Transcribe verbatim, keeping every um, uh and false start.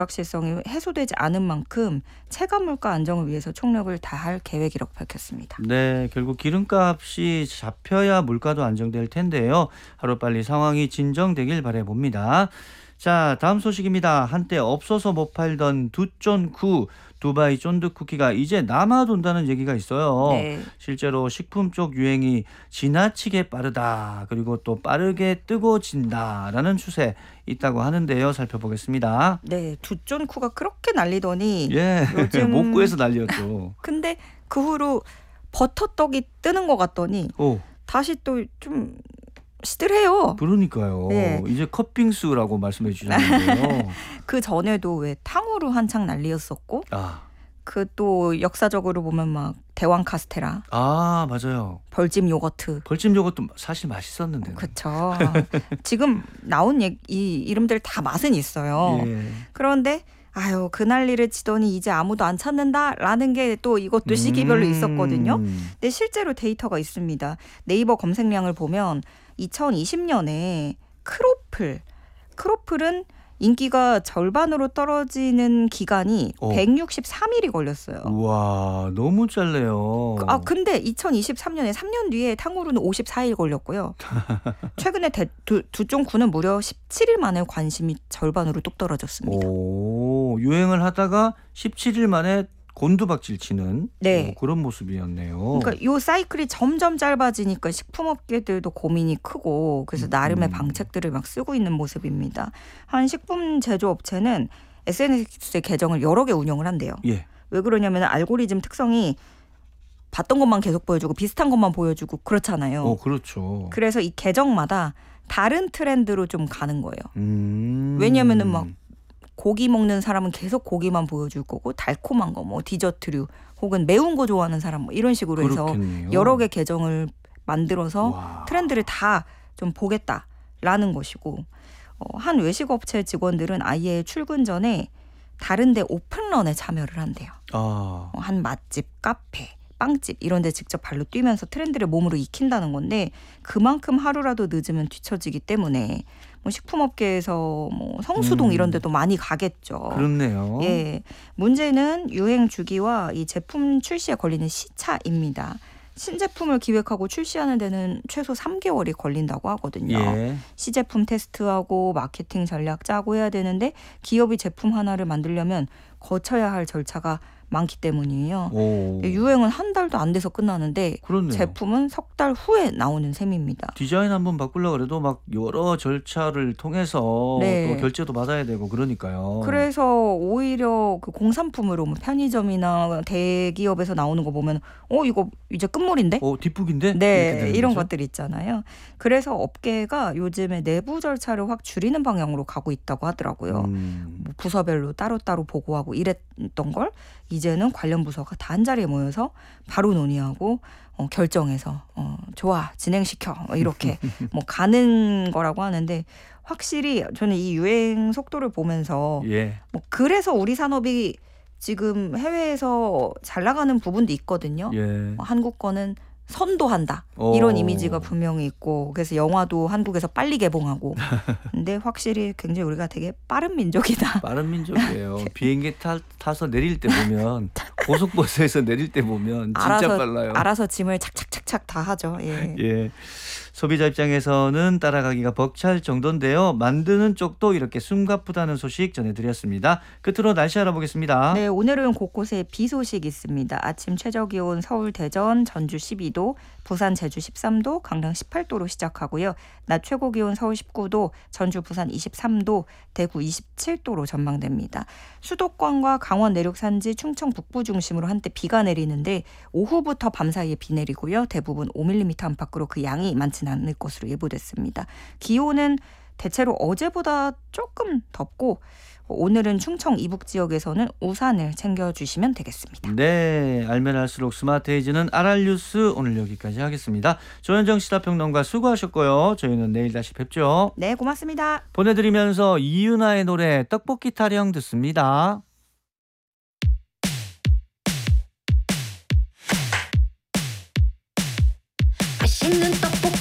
불확실성이 해소되지 않은 만큼 체감 물가 안정을 위해서 총력을 다할 계획이라고 밝혔습니다. 네, 결국 기름값이 잡혀야 물가도 안정될 텐데요. 하루빨리 상황이 진정되길 바라봅니다. 자, 다음 소식입니다. 한때 없어서 못 팔던 두쫀쿠, 두바이 쫀득쿠키가 이제 남아돈다는 얘기가 있어요. 네. 실제로 식품 쪽 유행이 지나치게 빠르다, 그리고 또 빠르게 뜨거워진다라는 추세 있다고 하는데요. 살펴보겠습니다. 네, 두쫀쿠가 그렇게 날리더니 예, 요즘 못 구해서 난리였죠. 근데 그 후로 버터떡이 뜨는 것 같더니 오, 다시 또 좀 시들해요. 그러니까요. 네. 이제 컵빙수라고 말씀해 주셨는데요. 그 전에도 왜 탕후루 한창 난리였었고 아, 그 또 역사적으로 보면 막 대왕 카스테라, 아 맞아요. 벌집 요거트. 벌집 요것도 사실 맛있었는데. 그쵸. 지금 나온 예- 이 이름들 다 맛은 있어요. 예. 그런데 아유 그 난리를 치더니 이제 아무도 안 찾는다라는 게 또 이것도 시기별로 있었거든요. 음. 근데 실제로 데이터가 있습니다. 네이버 검색량을 보면 이천이십 년에 크로플, 크로플은 인기가 절반으로 떨어지는 기간이 어. 백육십삼 일이 걸렸어요. 우와, 너무 짧네요. 아 근데 이천이십삼 년에 삼 년 뒤에 탕후루는 오십사 일 걸렸고요. 최근에 대, 두, 두쫑쿠는 무려 십칠 일 만에 관심이 절반으로 뚝 떨어졌습니다. 오, 유행을 하다가 십칠 일 만에 곤두박질 치는 네. 오, 그런 모습이었네요. 그러니까 요 사이클이 점점 짧아지니까 식품업계들도 고민이 크고 그래서 나름의 음. 방책들을 막 쓰고 있는 모습입니다. 한 식품 제조업체는 에스엔에스 계정을 여러 개 운영을 한대요. 예. 왜 그러냐면 알고리즘 특성이 봤던 것만 계속 보여주고 비슷한 것만 보여주고 그렇잖아요. 어, 그렇죠. 그래서 이 계정마다 다른 트렌드로 좀 가는 거예요. 음. 왜냐면은 막 고기 먹는 사람은 계속 고기만 보여줄 거고 달콤한 거 뭐 디저트류 혹은 매운 거 좋아하는 사람 뭐 이런 식으로 해서 그렇겠네요. 여러 개 계정을 만들어서 와. 트렌드를 다 좀 보겠다라는 것이고 어, 한 외식업체 직원들은 아예 출근 전에 다른 데 오픈런에 참여를 한대요. 아. 어, 한 맛집, 카페, 빵집 이런 데 직접 발로 뛰면서 트렌드를 몸으로 익힌다는 건데 그만큼 하루라도 늦으면 뒤처지기 때문에 뭐 식품업계에서 뭐 성수동 음. 이런 데도 많이 가겠죠. 그렇네요. 예, 문제는 유행 주기와 이 제품 출시에 걸리는 시차입니다. 신제품을 기획하고 출시하는 데는 최소 삼 개월이 걸린다고 하거든요. 예. 시제품 테스트하고 마케팅 전략 짜고 해야 되는데 기업이 제품 하나를 만들려면 거쳐야 할 절차가 많기 때문이에요. 오. 유행은 한 달도 안 돼서 끝나는데 그렇네요. 제품은 석 달 후에 나오는 셈입니다. 디자인 한번 바꾸려고 그래도 막 여러 절차를 통해서 네. 또 결제도 받아야 되고 그러니까요. 그래서 오히려 그 공산품으로 뭐 편의점이나 대기업에서 나오는 거 보면 어 이거 이제 끝물인데? 어, 뒷북인데? 이렇게 네, 되는 이런 거죠? 것들 있잖아요. 그래서 업계가 요즘에 내부 절차를 확 줄이는 방향으로 가고 있다고 하더라고요. 음. 뭐 부서별로 따로따로 보고하고 이랬던 걸 이제는 관련 부서가 다 한자리에 모여서 바로 논의하고 어, 결정해서 어, 좋아 진행시켜 뭐 이렇게 뭐 가는 거라고 하는데 확실히 저는 이 유행 속도를 보면서 예. 뭐 그래서 우리 산업이 지금 해외에서 잘 나가는 부분도 있거든요. 예. 뭐 한국 거는 선도한다 오. 이런 이미지가 분명히 있고 그래서 영화도 한국에서 빨리 개봉하고 근데 확실히 굉장히 우리가 되게 빠른 민족이다. 빠른 민족이에요. 비행기 타, 타서 내릴 때 보면 고속버스에서 내릴 때 보면 진짜 알아서, 빨라요. 알아서 짐을 착착착착 다 하죠. 예. 예. 소비자 입장에서는 따라가기가 벅찰 정도인데요. 만드는 쪽도 이렇게 숨가쁘다는 소식 전해드렸습니다. 끝으로 날씨 알아보겠습니다. 네, 오늘은 곳곳에 비 소식 있습니다. 아침 최저기온 서울, 대전, 전주 십이 도, 부산, 제주 십삼 도, 강릉 십팔 도로 시작하고요. 낮 최고기온 서울 십구 도, 전주, 부산 이십삼 도, 대구 이십칠 도로 전망됩니다. 수도권과 강원 내륙 산지, 충청 북부 중심으로 한때 비가 내리는데 오후부터 밤 사이에 비 내리고요. 대부분 오 밀리미터 안팎으로 그 양이 많지는 않을 것으로 예보됐습니다. 기온은 대체로 어제보다 조금 덥고 오늘은 충청 이북 지역에서는 우산을 챙겨주시면 되겠습니다. 네, 알면 알수록 스마트해지는 아랄뉴스 오늘 여기까지 하겠습니다. 조현정 시사평론가 수고하셨고요. 저희는 내일 다시 뵙죠. 네, 고맙습니다. 보내드리면서 이윤아의 노래 떡볶이 타령 듣습니다. 맛있는 떡볶이